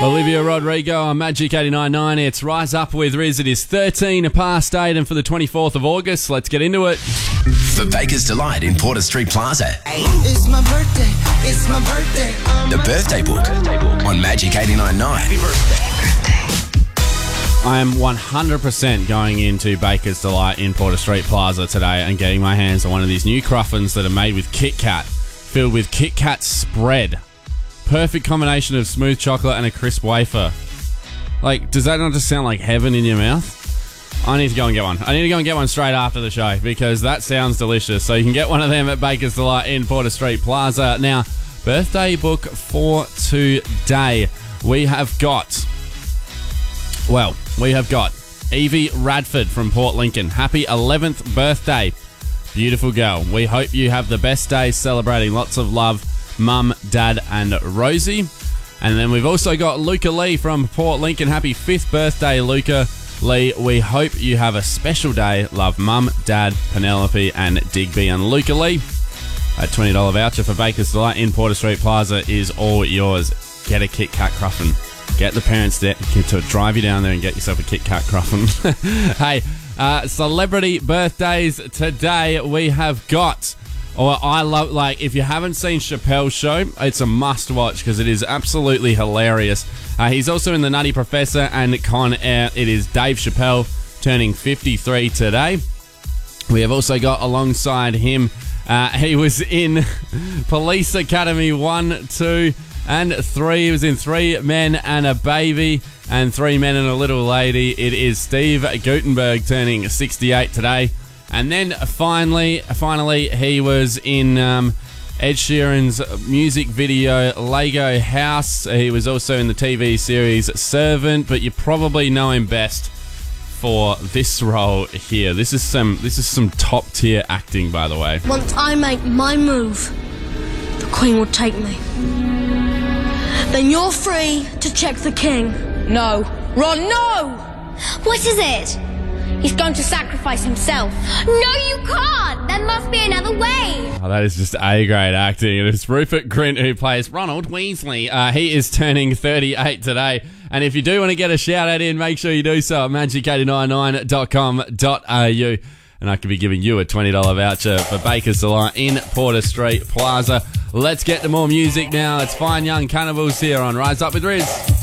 Olivia Rodrigo on Magic 89.9. It's Rise Up with Riz. It is 13 past 8 and for the 24th of August. Let's get into it. For Baker's Delight in Porter Street Plaza. It's my birthday. It's my birthday. The Birthday Book on Magic 89.9. Happy birthday. I am 100% going into Baker's Delight in Porter Street Plaza today and getting my hands on one of these new cruffins that are made with Kit Kat, filled with Kit Kat spread. Perfect combination of smooth chocolate and a crisp wafer. Like, does that not just sound like heaven in your mouth? I need to go and get one. I need to go and get one straight after the show because that sounds delicious. So you can get one of them at Baker's Delight in Porter Street Plaza. Now, birthday book for today. We have got Evie Radford from Port Lincoln. Happy 11th birthday. Beautiful girl. We hope you have the best day celebrating. Lots of love, Mum, Dad, and Rosie. And then we've also got Luca Lee from Port Lincoln. Happy 5th birthday, Luca Lee. We hope you have a special day. Love, Mum, Dad, Penelope, and Digby. And Luca Lee, a $20 voucher for Baker's Delight in Porter Street Plaza is all yours. Get a Kit Kat cruffin. Get the parents there to drive you down there and get yourself a Kit Kat cruffin. Hey, celebrity birthdays today. We have got, if you haven't seen Chappelle's show, it's a must watch because it is absolutely hilarious. He's also in The Nutty Professor and Con Air. It is Dave Chappelle turning 53 today. We have also got alongside him, he was in Police Academy 1, 2, and 3. He was in 3 Men and a Baby and 3 Men and a Little Lady. It is Steve Guttenberg turning 68 today. And then finally, he was in Ed Sheeran's music video Lego House. He was also in the TV series Servant, but you probably know him best for this role here. This is some top tier acting, by the way. Once I make my move, the Queen will take me. Then you're free to check the king. No. Ron, no! What is it? He's going to sacrifice himself. No, you can't! There must be another way! Oh, that is just A-grade acting. And it's Rupert Grint who plays Ronald Weasley. He is turning 38 today. And if you do want to get a shout-out in, make sure you do so at magic899.com.au. And I could be giving you a $20 voucher for Baker's Delight in Porter Street Plaza. Let's get to more music now. It's Fine Young Cannibals here on Rise Up with Riz.